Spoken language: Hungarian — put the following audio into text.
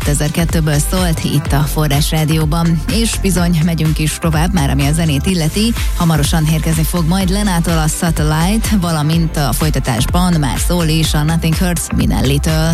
2002-ből szólt itt a Forrás Rádióban. És bizony, megyünk is tovább, már ami a zenét illeti. Hamarosan érkezni fog majd Lenától a Satellite, valamint a folytatásban már szól is a Nothing Hurts Minelli-től.